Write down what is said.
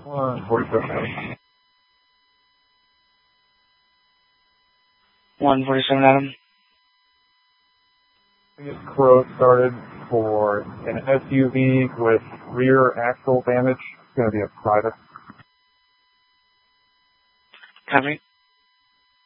147. 147, Adam. This quote started for an SUV with rear axle damage. It's going to be a private. Copy.